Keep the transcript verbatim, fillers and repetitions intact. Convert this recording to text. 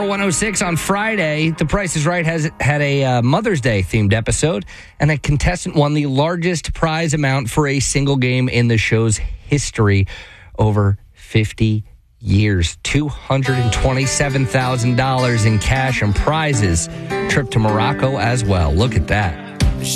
one oh six on Friday. The Price is Right has had a uh, Mother's Day themed episode, and a contestant won the largest prize amount for a single game in the show's history, over fifty years. two hundred twenty-seven thousand dollars in cash and prizes. Trip to Morocco as well. Look at that.